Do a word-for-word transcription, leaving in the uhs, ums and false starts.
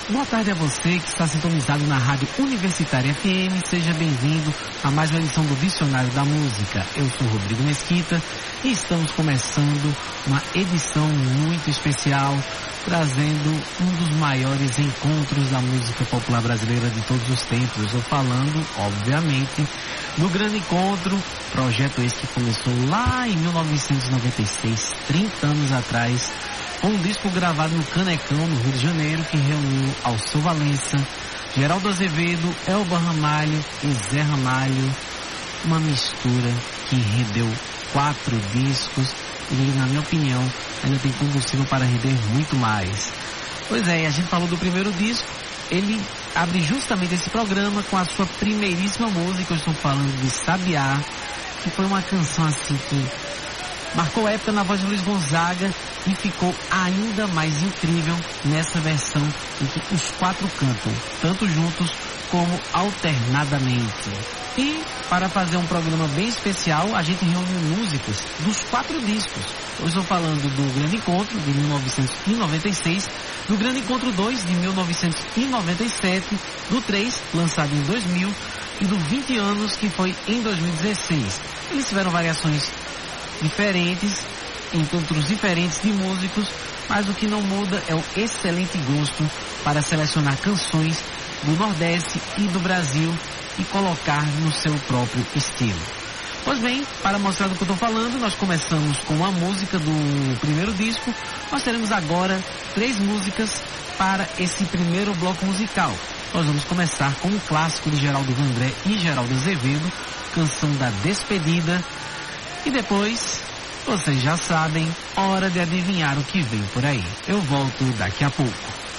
Boa tarde a você que está sintonizado na Rádio Universitária F M. Seja bem-vindo a mais uma edição do Dicionário da Música. Eu sou Rodrigo Mesquita e estamos começando uma edição muito especial, trazendo um dos maiores encontros da música popular brasileira de todos os tempos. Eu estou falando, obviamente, do Grande Encontro, projeto esse que começou lá em mil novecentos e noventa e seis, trinta anos atrás, com um disco gravado no Canecão, no Rio de Janeiro, que reuniu Alceu Valença, Geraldo Azevedo, Elba Ramalho e Zé Ramalho. Uma mistura que rendeu quatro discos e, na minha opinião, ainda tem combustível para render muito mais. Pois é, a gente falou do primeiro disco. Ele abre justamente esse programa com a sua primeiríssima música. Eu estou falando de Sabiá, que foi uma canção assim que marcou época na voz de Luiz Gonzaga e ficou ainda mais incrível nessa versão em que os quatro cantam, tanto juntos como alternadamente. E para fazer um programa bem especial, a gente reúne músicas dos quatro discos. Eu estou falando do Grande Encontro, de mil novecentos e noventa e seis, do Grande Encontro dois, de mil novecentos e noventa e sete, do três, lançado em dois mil, e do vinte anos, que foi em dois mil e dezesseis. Eles tiveram variações diferentes, encontros diferentes de músicos, mas o que não muda é o excelente gosto para selecionar canções do Nordeste e do Brasil e colocar no seu próprio estilo. Pois bem, para mostrar do que eu estou falando, nós começamos com a música do primeiro disco. Nós teremos agora três músicas para esse primeiro bloco musical. Nós vamos começar com um clássico de Geraldo Vandré e Geraldo Azevedo, Canção da Despedida. E depois, vocês já sabem, hora de adivinhar o que vem por aí. Eu volto daqui a pouco.